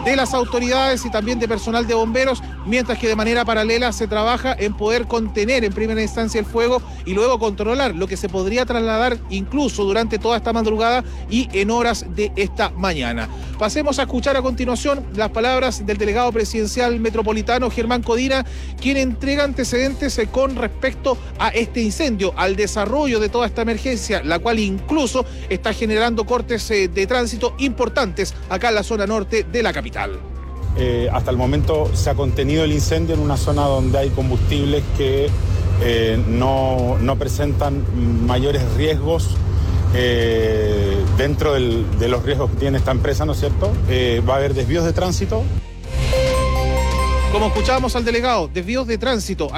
de las autoridades y también de personal de bomberos, mientras que de manera paralela se trabaja en poder contener en primera instancia el fuego y luego controlar lo que se podría trasladar incluso durante toda esta madrugada y en horas de esta mañana. Pasemos a escuchar a continuación las palabras del delegado presidencial metropolitano Germán Codina, quien entrega antecedentes con respecto a este incendio, al desarrollo de toda esta emergencia, la cual incluso está generando cortes de tránsito importantes acá en la zona norte de la capital. Hasta el momento se ha contenido el incendio en una zona donde hay combustibles que no presentan mayores riesgos dentro de los riesgos que tiene esta empresa, ¿no es cierto? Va a haber desvíos de tránsito. Como escuchábamos al delegado, desvíos de tránsito.